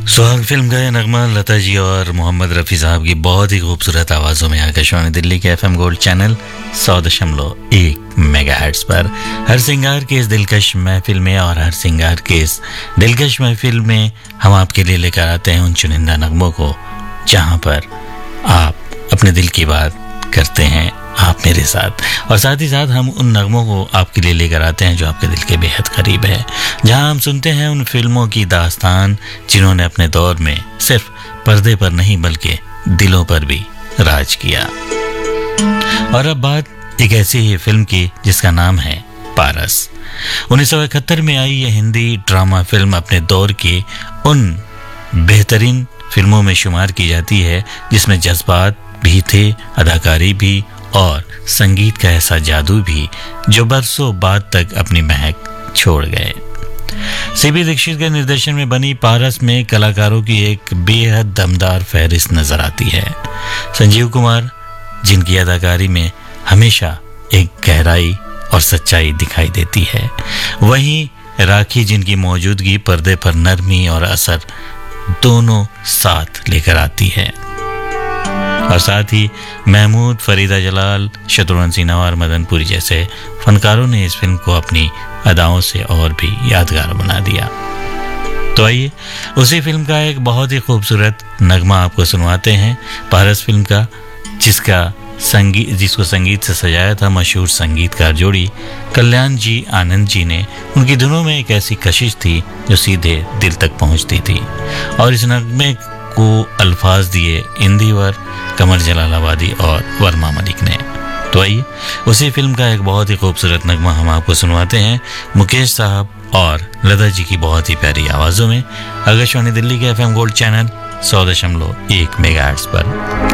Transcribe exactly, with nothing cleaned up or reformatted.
सुहाग फिल्म का यह नगमा लता जी और मोहम्मद रफ़ी साहब की बहुत ही खूबसूरत आवाज़ों में आकाशवाणी दिल्ली के एफएम गोल्ड चैनल सौ दशमलव एक मेगाहर्ट्ज़ पर हर सिंगार के इस दिलकश महफिल में और हर सिंगार के इस दिलकश महफिल में हम आपके लिए लेकर आते हैं उन चुनिंदा नगमों को जहां पर आप अपने दिल की बात करते हैं आप मेरे साथ, और साथ ही साथ हम उन नगमों को आपके लिए लेकर आते हैं जो आपके दिल के बेहद करीब है, जहां हम सुनते हैं उन फिल्मों की दास्तान जिन्होंने अपने दौर में सिर्फ पर्दे पर नहीं बल्कि दिलों पर भी राज किया। और अब बात एक ऐसी ही फिल्म की जिसका नाम है पारस। उन्नीस सौ इकहत्तर में आई यह हिंदी ड्रामा फिल्म अपने दौर की उन बेहतरीन फिल्मों में शुमार की जाती है जिसमें जज्बात भी थे, अदाकारी भी और संगीत का ऐसा जादू भी जो बरसों बाद तक अपनी महक छोड़ गए। सीबी दीक्षित के निर्देशन में बनी पारस में कलाकारों की एक बेहद दमदार फहरिस्त नजर आती है। संजीव कुमार, जिनकी अदाकारी में हमेशा एक गहराई और सच्चाई दिखाई देती है, वहीं राखी, जिनकी मौजूदगी पर्दे पर नरमी और असर दोनों साथ लेकर आती है, और साथ ही महमूद, फरीदा जलाल, शत्रुघ्न सिन्हा और मदन पुरी जैसे फनकारों ने इस फिल्म को अपनी अदाओं से और भी यादगार बना दिया। तो आइए उसी फिल्म का एक बहुत ही खूबसूरत नगमा आपको सुनवाते हैं, पारस फिल्म का, जिसका संगीत जिसको संगीत से सजाया था मशहूर संगीतकार जोड़ी कल्याण जी आनंद जी ने। उनकी धुनों में एक ऐसी कशिश थी जो सीधे दिल तक पहुंचती थी, और इस नगमे को अल्फाज दिए इंदिवर, कमर जलालाबादी और वर्मा मलिक ने। तो आइए उसी फिल्म का एक बहुत ही खूबसूरत नगमा हम आपको सुनवाते हैं मुकेश साहब और लता जी की बहुत ही प्यारी आवाज़ों में, आकाशवाणी दिल्ली के एफएम गोल्ड चैनल सौ दशमलव एक मेगाहर्ट्ज़ पर।